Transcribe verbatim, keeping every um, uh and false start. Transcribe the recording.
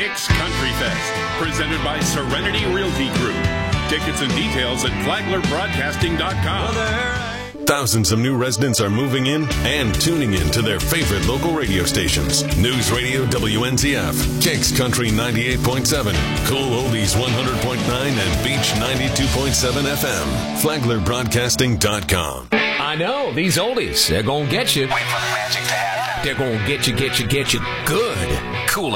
Kicks Country Fest, presented by Serenity Realty Group. Tickets and details at flagler broadcasting dot com. Thousands of new residents are moving in and tuning in to their favorite local radio stations. News Radio W N Z F, Kicks Country ninety-eight point seven, Cool Oldies one hundred point nine, and Beach ninety-two point seven F M. flagler broadcasting dot com. I know, these oldies, they're going to get you. Wait for the magic to happen. They're going to get you, get you, get you good.